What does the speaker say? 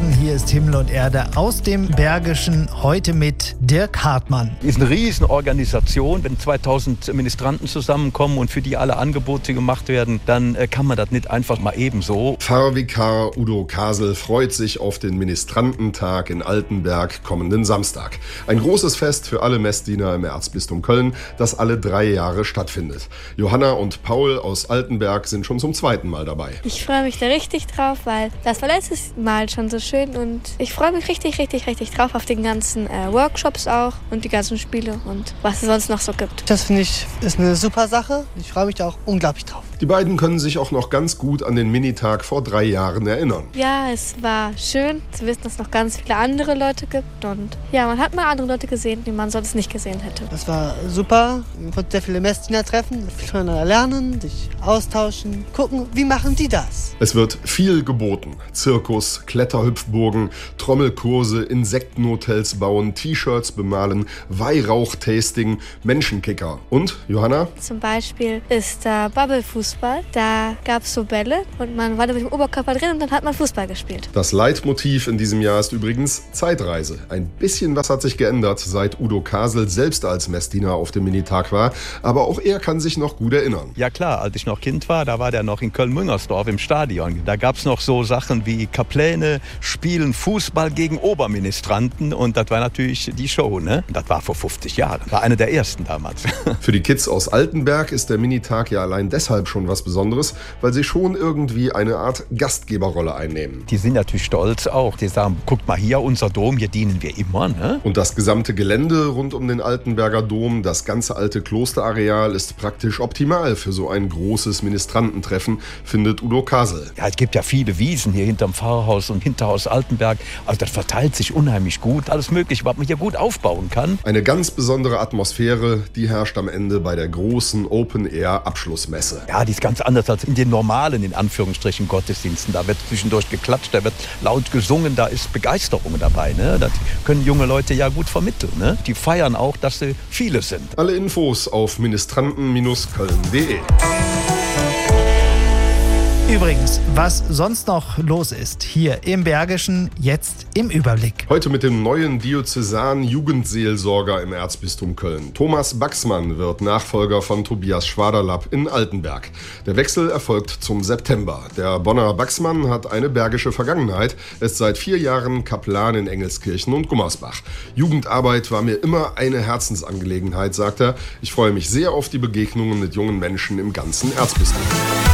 Morgen, hier ist Himmel und Erde aus dem Bergischen, heute mit Dirk Hartmann. Es ist eine Riesenorganisation, wenn 2000 Ministranten zusammenkommen und für die alle Angebote gemacht werden, dann kann man das nicht einfach mal ebenso. Pfarrvikar Udo Kasel freut sich auf den Ministrantentag in Altenberg kommenden Samstag. Ein großes Fest für alle Messdiener im Erzbistum Köln, das alle 3 Jahre stattfindet. Johanna und Paul aus Altenberg sind schon zum 2. Mal dabei. Ich freue mich da richtig drauf, weil das war letztes Mal schon so schön und ich freue mich richtig drauf auf den ganzen Workshops auch und die ganzen Spiele und was es sonst noch so gibt. Das finde ich ist eine super Sache. Ich freue mich da auch unglaublich drauf. Die beiden können sich auch noch ganz gut an den Minitag vor 3 Jahren erinnern. Ja, es war schön zu wissen, dass es noch ganz viele andere Leute gibt und ja, man hat mal andere Leute gesehen, die man sonst nicht gesehen hätte. Das war super. Man konnte sehr viele Messdiener treffen, viel voneinander lernen, sich austauschen, gucken, wie machen die das. Es wird viel geboten. Zirkus, Kletterhüpfburgen, Trommelkurse, Insektenhotels bauen, T-Shirts bemalen, Weihrauch-Tasting, Menschenkicker. Und, Johanna? Zum Beispiel ist da Bubblefußball. Da gab es so Bälle und man war da mit dem Oberkörper drin und dann hat man Fußball gespielt. Das Leitmotiv in diesem Jahr ist übrigens Zeitreise. Ein bisschen was hat sich geändert, seit Udo Kasel selbst als Messdiener auf dem Minitag war. Aber auch er kann sich noch gut erinnern. Ja klar, als ich noch Kind war, da war der noch in Köln-Müngersdorf im Stadion. Da gab es noch so Sachen wie Kapläne spielen Fußball gegen Oberministranten und das war natürlich die Show, ne? Das war vor 50 Jahren. War eine der ersten damals. Für die Kids aus Altenberg ist der Minitag ja allein deshalb schon was Besonderes, weil sie schon irgendwie eine Art Gastgeberrolle einnehmen. Die sind natürlich stolz auch. Die sagen, guckt mal hier, unser Dom, hier dienen wir immer, ne? Und das gesamte Gelände rund um den Altenberger Dom, das ganze alte Klosterareal, ist praktisch optimal für so ein großes Ministrantentreffen, findet Udo Kasel. Ja, es gibt ja viele Wiesen hier hinterm Pfarrhaus und Hinterhaus Altenberg. Also das verteilt sich unheimlich gut. Alles Mögliche, was man hier gut aufbauen kann. Eine ganz besondere Atmosphäre, die herrscht am Ende bei der großen Open-Air-Abschlussmesse. Ja, die ist ganz anders als in den normalen, in Anführungsstrichen, Gottesdiensten. Da wird zwischendurch geklatscht, da wird laut gesungen, da ist Begeisterung dabei. Ne? Das können junge Leute ja gut vermitteln. Ne? Die feiern auch, dass sie viele sind. Alle Infos auf ministranten-köln.de. Übrigens, was sonst noch los ist, hier im Bergischen, jetzt im Überblick. Heute mit dem neuen Diözesan-Jugendseelsorger im Erzbistum Köln. Thomas Baxmann wird Nachfolger von Tobias Schwaderlapp in Altenberg. Der Wechsel erfolgt zum September. Der Bonner Baxmann hat eine bergische Vergangenheit, ist seit 4 Jahren Kaplan in Engelskirchen und Gummersbach. Jugendarbeit war mir immer eine Herzensangelegenheit, sagt er. Ich freue mich sehr auf die Begegnungen mit jungen Menschen im ganzen Erzbistum.